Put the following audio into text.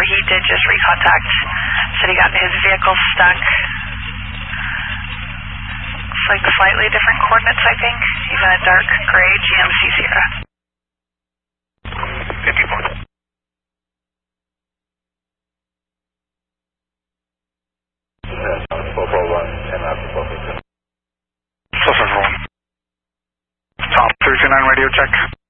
he did just recontact. Said he got his vehicle stuck. It's like slightly different coordinates, I think. He's in a dark gray GMC Sierra. 54. Tom, 329 radio check.